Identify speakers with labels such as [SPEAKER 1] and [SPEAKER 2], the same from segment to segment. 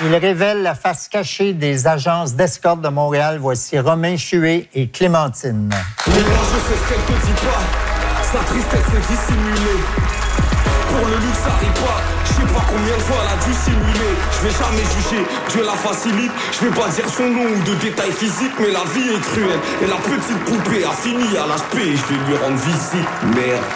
[SPEAKER 1] Il révèle la face cachée des agences d'escorte de Montréal. Voici Romain Chué et Clémentine.
[SPEAKER 2] Mais moi, je sais ce qu'elle te dit pas. Sa tristesse est dissimulée. Pour le luxe, ça arrive pas. Je sais pas combien de fois elle a dû simuler. Je vais jamais juger, Dieu la facilite. Je vais pas dire son nom ou de détails physiques, mais la vie est cruelle. Et la petite poupée a fini à l'HP. Je vais lui rendre visite. Merde.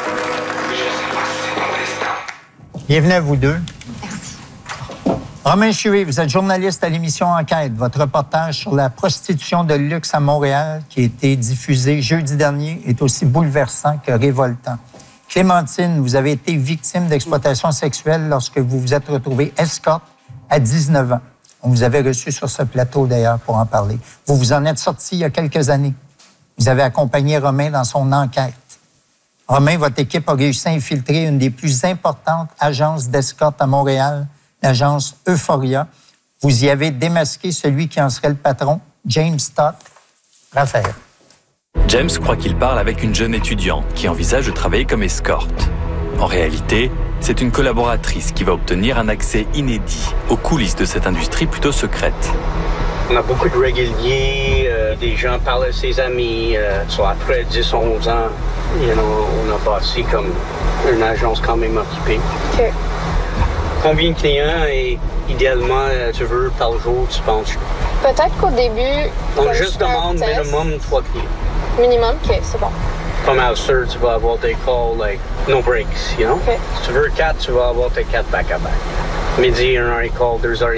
[SPEAKER 1] Bienvenue à vous deux.
[SPEAKER 3] Merci.
[SPEAKER 1] Romain Chué, vous êtes journaliste à l'émission Enquête. Votre reportage sur la prostitution de luxe à Montréal, qui a été diffusé jeudi dernier, est aussi bouleversant que révoltant. Clémentine, vous avez été victime d'exploitation sexuelle lorsque vous vous êtes retrouvée escorte à 19 ans. On vous avait reçu sur ce plateau, d'ailleurs, pour en parler. Vous vous en êtes sorti il y a quelques années. Vous avez accompagné Romain dans son enquête. Romain, votre équipe a réussi à infiltrer une des plus importantes agences d'escorte à Montréal, l'agence Euphoria. Vous y avez démasqué celui qui en serait le patron, James Stott. Raphaël.
[SPEAKER 4] James croit qu'il parle avec une jeune étudiante qui envisage de travailler comme escorte. En réalité, c'est une collaboratrice qui va obtenir un accès inédit aux coulisses de cette industrie plutôt secrète.
[SPEAKER 5] On a beaucoup de réguliers, des gens parlent à ses amis. Après 10-11 ans, on a bâti comme une agence quand même occupée.
[SPEAKER 3] OK.
[SPEAKER 5] Combien de clients et idéalement tu veux par jour, tu penses?
[SPEAKER 3] Peut-être qu'au début...
[SPEAKER 5] On juste demande minimum 3 clients.
[SPEAKER 3] Minimum? OK, c'est bon.
[SPEAKER 5] Comme à sûr, tu vas avoir des calls, like, no breaks, you know?
[SPEAKER 3] OK.
[SPEAKER 5] Si tu veux 4, tu vas avoir tes 4 back-à-back. Midi, 1 heure et quart, 2 heures